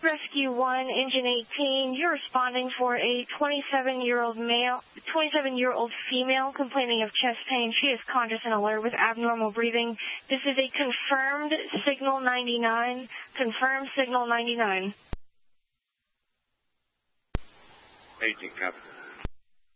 Rescue 1, Engine 18, you're responding for a 27-year-old female complaining of chest pain. She is conscious and alert with abnormal breathing. This is a confirmed Signal 99. Confirmed Signal 99. 18, copy.